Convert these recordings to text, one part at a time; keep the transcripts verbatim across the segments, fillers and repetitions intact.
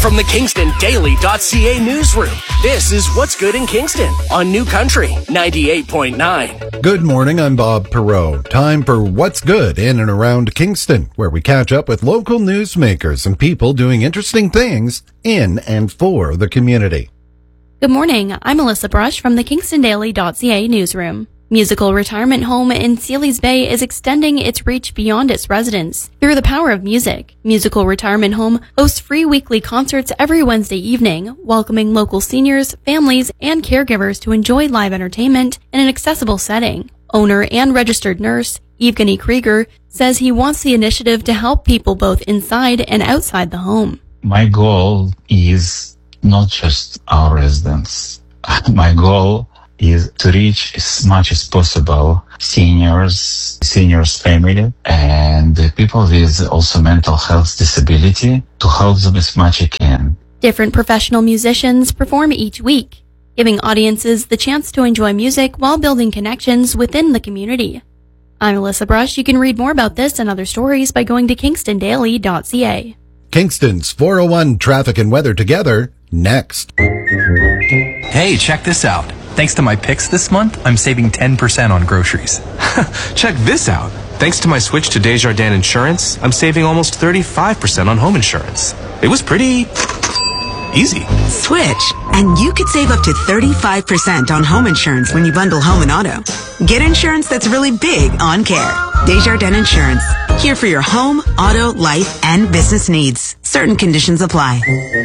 From the Kingston Daily dot C A newsroom, this is What's Good in Kingston on New Country ninety-eight point nine. Good morning, I'm Bob Perot. Time for What's Good in and around Kingston, where we catch up with local newsmakers and people doing interesting things in and for the community. Good morning, I'm Melissa Brush from the Kingston Daily dot C A newsroom. Musical Retirement Home in Sealy's Bay is extending its reach beyond its residents through the power of music. Musical Retirement Home hosts free weekly concerts every Wednesday evening, welcoming local seniors, families, and caregivers to enjoy live entertainment in an accessible setting. Owner and registered nurse Evgeny Krieger says he wants the initiative to help people both inside and outside the home. My goal is not just our residents. My goal is to reach as much as possible seniors, seniors' family, and people with also mental health disability to help them as much as I can. Different professional musicians perform each week, giving audiences the chance to enjoy music while building connections within the community. I'm Melissa Brush. You can read more about this and other stories by going to Kingston Daily dot C A. Kingston's four oh one Traffic and Weather together, next. Hey, check this out. Thanks to my picks this month, I'm saving ten percent on groceries. Check this out. Thanks to my switch to Desjardins Insurance, I'm saving almost thirty-five percent on home insurance. It was pretty easy. Switch, and you could save up to thirty-five percent on home insurance when you bundle home and auto. Get insurance that's really big on care. Desjardins Insurance. Here for your home, auto, life, and business needs. Certain conditions apply.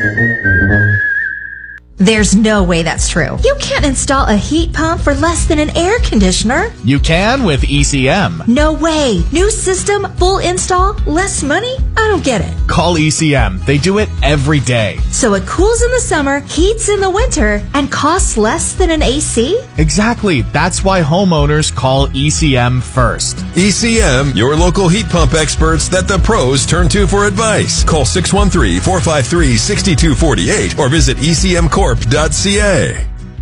There's no way that's true. You can't install a heat pump for less than an air conditioner. You can with E C M. No way. New system, full install, less money? I don't get it. Call E C M. They do it every day. So it cools in the summer, heats in the winter, and costs less than an A C? Exactly. That's why homeowners call E C M first. E C M, your local heat pump experts that the pros turn to for advice. Call six one three, four five three, six two four eight or visit E C M corp dot C A.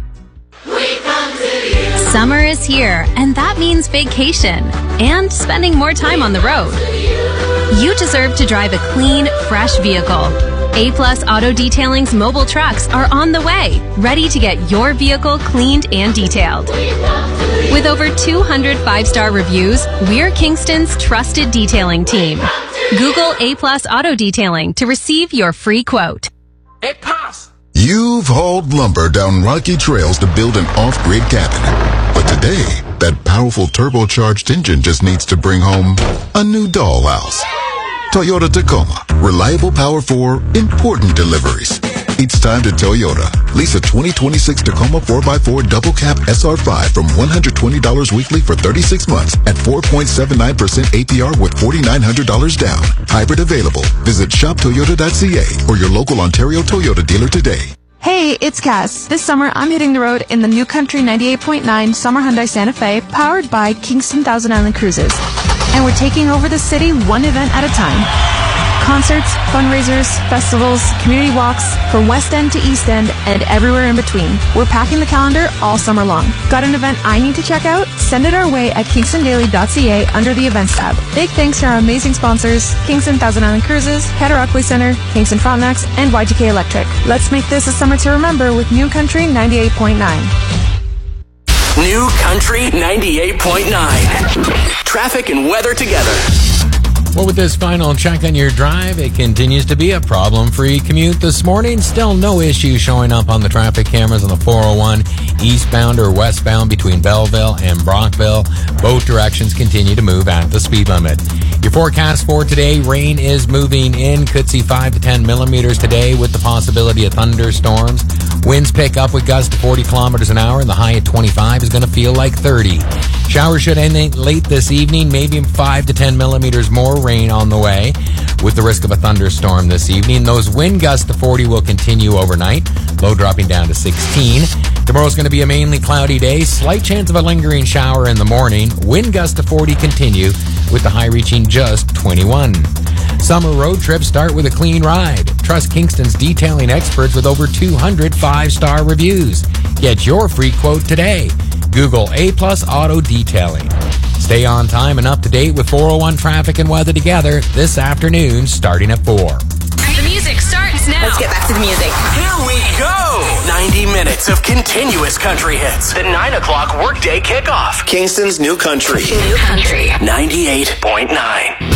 Summer is here, and that means vacation and spending more time on the road. You deserve to drive a clean, fresh vehicle. A-Plus Auto Detailing's mobile trucks are on the way, ready to get your vehicle cleaned and detailed. With over two hundred five-star reviews, we're Kingston's trusted detailing team. Google A-Plus Auto Detailing to receive your free quote. Hey, Pops! You've hauled lumber down rocky trails to build an off-grid cabin. But today, that powerful turbocharged engine just needs to bring home a new dollhouse. Toyota Tacoma. Reliable power for important deliveries. It's time to Toyota. Lease a twenty twenty-six Tacoma four by four Double Cab S R five from one hundred twenty dollars weekly for thirty-six months at four point seven nine percent A P R with four thousand nine hundred dollars down. Hybrid available. Visit shop toyota dot C A or your local Ontario Toyota dealer today. Hey, it's Cass. This summer, I'm hitting the road in the New Country ninety-eight point nine Summer Hyundai Santa Fe, powered by Kingston Thousand Island Cruises. And we're taking over the city one event at a time. Concerts, fundraisers, festivals, community walks, from West End to East End, and everywhere in between. We're packing the calendar all summer long. Got an event I need to check out? Send it our way at Kingston Daily dot C A under the Events tab. Big thanks to our amazing sponsors, Kingston Thousand Island Cruises, Cataraqui Center, Kingston Frontenacs, and Y G K Electric. Let's make this a summer to remember with New Country ninety-eight point nine. New Country ninety-eight point nine. Traffic and weather together. Well, with this final check on your drive, it continues to be a problem-free commute this morning. Still no issue showing up on the traffic cameras on the four oh one, eastbound or westbound between Belleville and Brockville. Both directions continue to move at the speed limit. Your forecast for today, rain is moving in. Could see five to ten millimeters today with the possibility of thunderstorms. Winds pick up with gusts to forty kilometers an hour, and the high at twenty-five is going to feel like thirty. Showers should end late this evening, maybe five to ten millimeters more rain on the way, with the risk of a thunderstorm this evening. Those wind gusts to forty will continue overnight, low dropping down to sixteen. Tomorrow's going to be a mainly cloudy day, slight chance of a lingering shower in the morning. Wind gusts to forty continue, with the high reaching just twenty-one. Summer road trips start with a clean ride. Trust Kingston's detailing experts with over two hundred five-star reviews. Get your free quote today. Google A-Plus Auto Detailing. Stay on time and up to date with four oh one traffic and weather together this afternoon starting at four. The music starts hits now. Let's get back to the music. Here we go. ninety minutes of continuous country hits. The nine o'clock workday kickoff. Kingston's New Country. New Country. ninety-eight point nine.